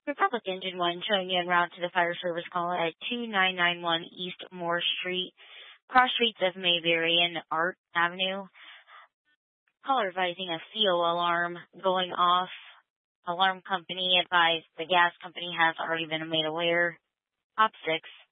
Republic Engine 1 showing you en route to the fire service call at 2991 East Moore Street, cross streets of Mayberry and Art Avenue. Caller advising a CO alarm going off. Alarm company advised the gas company has already been made aware. Op 6